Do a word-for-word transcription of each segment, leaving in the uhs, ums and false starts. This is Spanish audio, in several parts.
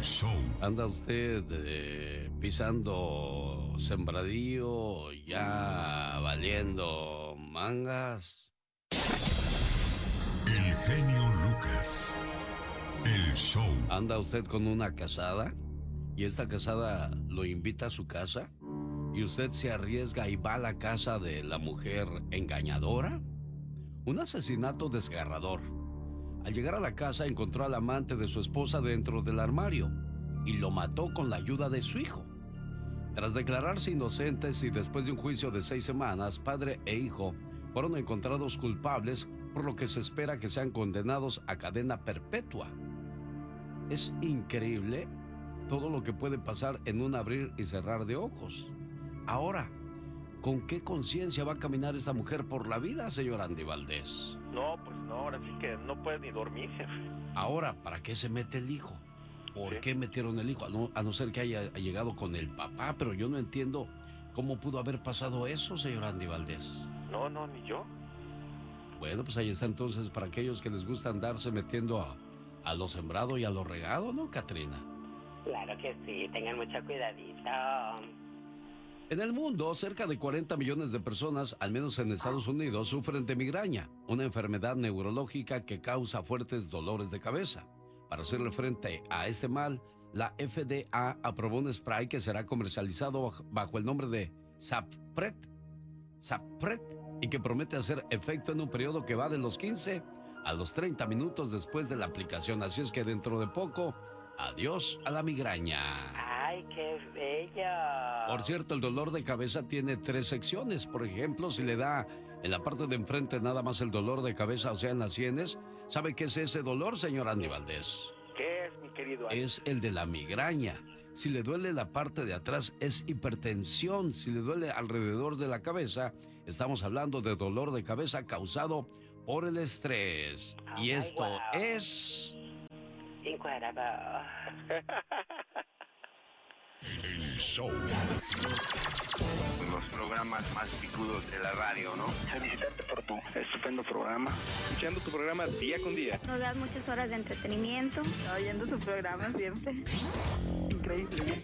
show. ¿Anda usted eh, pisando sembradío, ya valiendo mangas? El genio Lucas. El show. ¿Anda usted con una casada y esta casada lo invita a su casa y usted se arriesga y va a la casa de la mujer engañadora? Un asesinato desgarrador. Al llegar a la casa encontró al amante de su esposa dentro del armario y lo mató con la ayuda de su hijo. Tras declararse inocentes y después de un juicio de seis semanas, padre e hijo fueron encontrados culpables, por lo que se espera que sean condenados a cadena perpetua. Es increíble todo lo que puede pasar en un abrir y cerrar de ojos. Ahora, ¿con qué conciencia va a caminar esta mujer por la vida, señor Andy Valdés? No, pues no, ahora sí que no puede ni dormir, jefe. Ahora, ¿para qué se mete el hijo? ¿Por ¿Sí? qué metieron el hijo? A no, a no ser que haya llegado con el papá, pero yo no entiendo cómo pudo haber pasado eso, señor Andy Valdés. No, no, ni yo. Bueno, pues ahí está entonces para aquellos que les gusta andarse metiendo a, a lo sembrado y a lo regado, ¿no, Catrina? Claro que sí, tengan mucho cuidadito. En el mundo, cerca de cuarenta millones de personas, al menos en Estados Unidos, sufren de migraña, una enfermedad neurológica que causa fuertes dolores de cabeza. Para hacerle frente a este mal, la F D A aprobó un spray que será comercializado bajo el nombre de Sapret, Sapret, y que promete hacer efecto en un periodo que va de los quince a los treinta minutos después de la aplicación. Así es que dentro de poco, adiós a la migraña. ¡Ay, qué bello! Por cierto, el dolor de cabeza tiene tres secciones. Por ejemplo, si le da en la parte de enfrente nada más el dolor de cabeza, o sea, en las sienes, ¿sabe qué es ese dolor, señor Andy Valdés? ¿Qué es, mi querido Andy? Es el de la migraña. Si le duele la parte de atrás, es hipertensión. Si le duele alrededor de la cabeza, estamos hablando de dolor de cabeza causado por el estrés. Oh, y esto wow. es... Incredible. El show. Los programas más picudos de la radio, ¿no? Felicitarte por tu estupendo programa. Escuchando tu programa día con día. Nos das muchas horas de entretenimiento. Oyendo tu programa siempre. Increíble.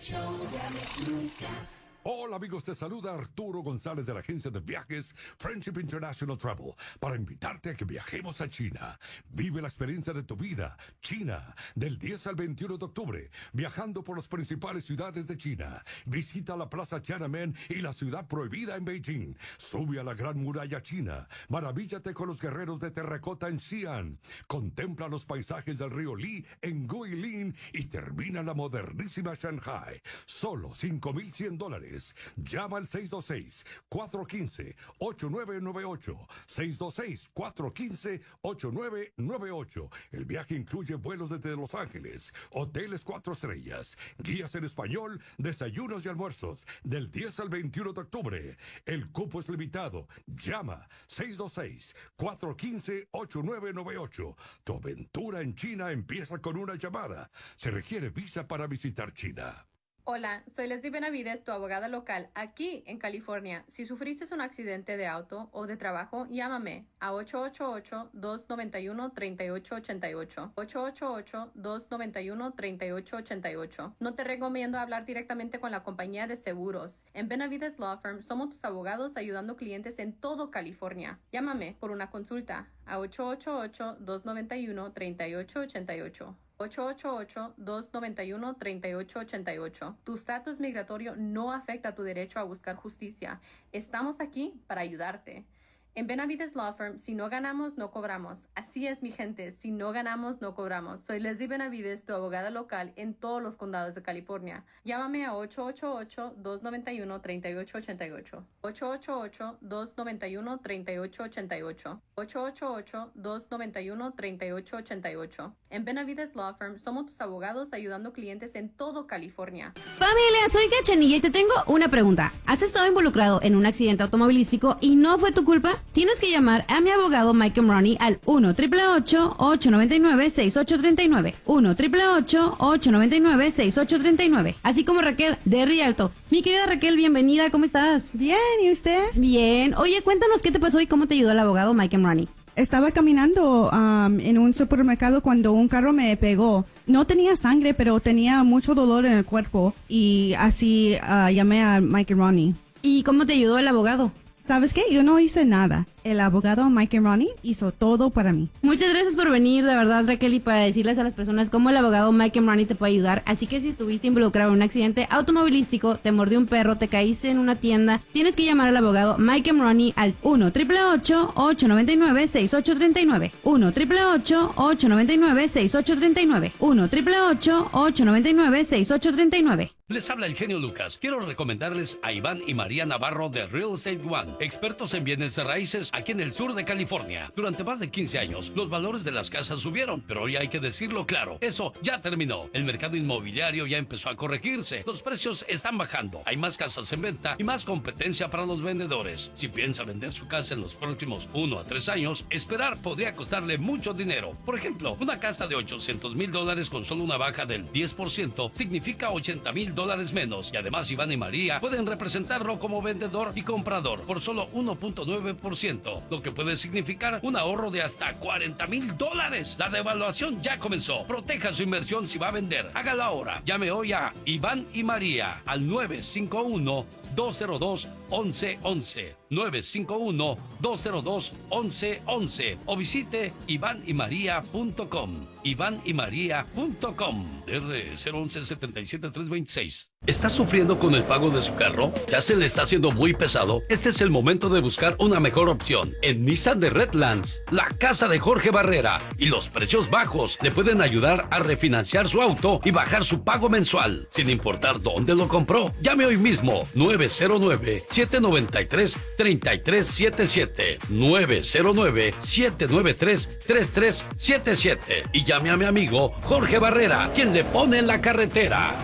Hola amigos, te saluda Arturo González de la agencia de viajes Friendship International Travel para invitarte a que viajemos a China. Vive la experiencia de tu vida. China, del diez al veintiuno de octubre, viajando por las principales ciudades de China. Visita la Plaza Tiananmen y la ciudad prohibida en Beijing. Sube a la Gran Muralla China. Maravíllate con los guerreros de terracota en Xi'an. Contempla los paisajes del río Li en Guilin y termina la modernísima Shanghai. Solo cinco mil cien dólares. Llama al seis dos seis, cuatro uno cinco, ocho nueve nueve ocho. seis dos seis, cuatro uno cinco, ocho nueve nueve ocho. El viaje incluye vuelos desde Los Ángeles, hoteles cuatro estrellas, guías en español, desayunos y almuerzos, del diez al veintiuno de octubre. El cupo es limitado. Llama seis dos seis, cuatro uno cinco, ocho nueve nueve ocho. Tu aventura en China empieza con una llamada. Se requiere visa para visitar China. Hola, soy Leslie Benavides, tu abogada local, aquí en California. Si sufriste un accidente de auto o de trabajo, llámame a ocho ocho ocho, dos nueve uno, tres ocho ocho ocho. ocho ocho ocho, dos nueve uno, tres ocho ocho ocho. No te recomiendo hablar directamente con la compañía de seguros. En Benavides Law Firm somos tus abogados ayudando clientes en todo California. Llámame por una consulta a ocho ocho ocho, dos nueve uno, tres ocho ocho ocho. ocho ocho ocho, dos nueve uno, tres ocho ocho ocho. Tu estatus migratorio no afecta tu derecho a buscar justicia. Estamos aquí para ayudarte. En Benavides Law Firm, si no ganamos, no cobramos. Así es, mi gente, si no ganamos, no cobramos. Soy Leslie Benavides, tu abogada local en todos los condados de California. Llámame a ocho ocho ocho, dos nueve uno, tres ocho ocho ocho. ocho ocho ocho, dos nueve uno, tres ocho ocho ocho. ocho ocho ocho, dos nueve uno, tres ocho ocho ocho. En Benavides Law Firm, somos tus abogados ayudando clientes en todo California. Familia, soy Cachanilla y te tengo una pregunta. ¿Has estado involucrado en un accidente automovilístico y no fue tu culpa? Tienes que llamar a mi abogado Mike Romney al uno, ocho ocho ocho, ocho nueve nueve, seis ocho tres nueve. uno, ocho ocho ocho, ocho nueve nueve, seis ocho tres nueve. Así como Raquel de Rialto. Mi querida Raquel, bienvenida, ¿cómo estás? Bien, ¿y usted? Bien. Oye, cuéntanos qué te pasó y cómo te ayudó el abogado Mike Romney. Estaba caminando um, en un supermercado cuando un carro me pegó. no tenía sangre, pero tenía mucho dolor en el cuerpo y así uh, llamé a Mike y Ronnie. ¿Y cómo te ayudó el abogado? ¿Sabes qué? Yo no hice nada. El abogado Mike y Ronnie hizo todo para mí. Muchas gracias por venir, de verdad, Raquel, y para decirles a las personas cómo el abogado Mike y Ronnie te puede ayudar. Así que si estuviste involucrado en un accidente automovilístico, te mordió un perro, te caíste en una tienda, tienes que llamar al abogado Mike y Ronnie al uno, ocho ocho ocho, ocho nueve nueve, seis ocho tres nueve. uno, ocho ocho ocho, ocho nueve nueve, seis ocho tres nueve. uno, ocho ocho ocho, ocho nueve nueve, seis ocho tres nueve. Les habla el genio Lucas. Quiero recomendarles a Iván y María Navarro de Real Estate One, expertos en bienes de raíces aquí en el sur de California. Durante más de quince años, los valores de las casas subieron, pero hoy hay que decirlo claro, eso ya terminó. El mercado inmobiliario ya empezó a corregirse. Los precios están bajando, hay más casas en venta y más competencia para los vendedores. Si piensa vender su casa en los próximos uno a tres años, esperar podría costarle mucho dinero. Por ejemplo, una casa de ochocientos mil dólares con solo una baja del diez por ciento significa ochenta mil dólares menos. Y además Iván y María pueden representarlo como vendedor y comprador por solo uno punto nueve por ciento, lo que puede significar un ahorro de hasta cuarenta mil dólares. La devaluación ya comenzó. Proteja su inversión si va a vender. Hágalo ahora. Llame hoy a Iván y María al nueve cinco uno, dos cero dos, once once. nueve cinco uno, dos cero dos, once once. O visite iván y maría punto com. iván y maría punto com. R cero once, setenta y siete, trescientos veintiséis. ¿Está sufriendo con el pago de su carro? ¿Ya se le está haciendo muy pesado? Este es el momento de buscar una mejor opción. En Nissan de Redlands, la casa de Jorge Barrera y los precios bajos le pueden ayudar a refinanciar su auto y bajar su pago mensual, sin importar dónde lo compró. Llame hoy mismo, nueve cero nueve, siete nueve tres, tres tres siete siete, nueve cero nueve, siete nueve tres, tres tres siete siete, y llame a mi amigo Jorge Barrera, quien le pone en la carretera.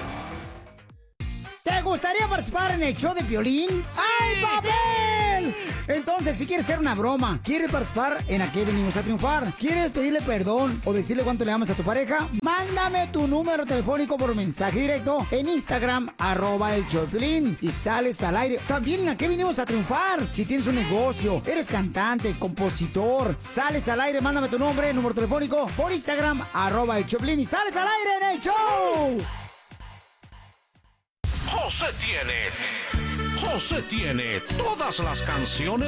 ¿Te gustaría participar en el show de Piolín? ¡Ay, papel! Entonces, si quieres hacer una broma, quieres participar en ¿A qué venimos a triunfar? ¿Quieres pedirle perdón o decirle cuánto le amas a tu pareja? Mándame tu número telefónico por mensaje directo en Instagram, arroba el show de Piolín, y sales al aire. También en ¿A qué venimos a triunfar? Si tienes un negocio, eres cantante, compositor, sales al aire, mándame tu nombre, número telefónico por Instagram, arroba el show de Piolín, y sales al aire en el show. José tiene, José tiene todas las canciones